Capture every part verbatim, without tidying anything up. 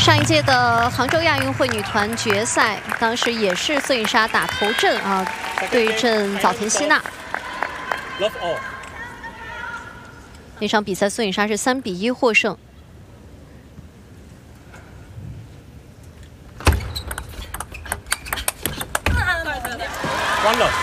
上一届的杭州亚运会女团决赛，当时也是孙颖莎打头阵啊，对阵早田希娜。那场比赛孙颖莎是三比一获胜。 完了。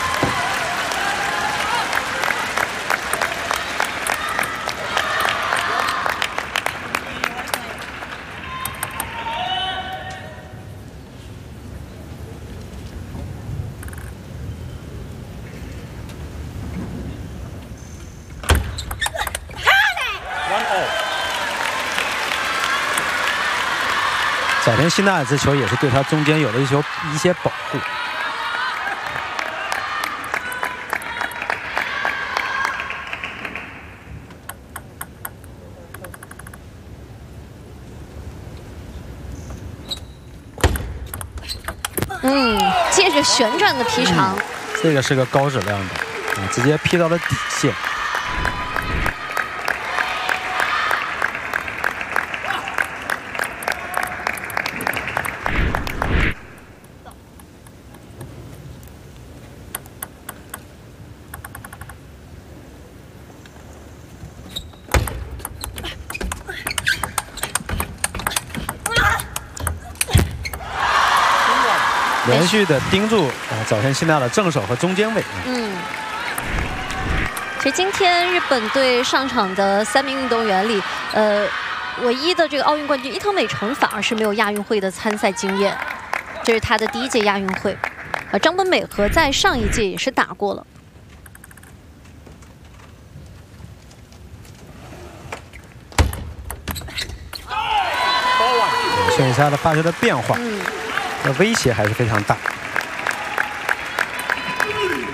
早田希娜这球也是对他中间有了一球一些保护。 嗯，借着旋转的劈长、 嗯，这个是个高质量的，啊，直接劈到了底线。连续的盯住啊早田希娜的正手和中间位。 嗯，其实今天日本队上场的三名运动员里，呃，唯一的这个奥运冠军伊藤美诚反而是没有亚运会的参赛经验，这是她的第一届亚运会。呃，张本美和在上一届也是打过了。 孙颖莎的发球的变化。 嗯。 威胁还是非常大。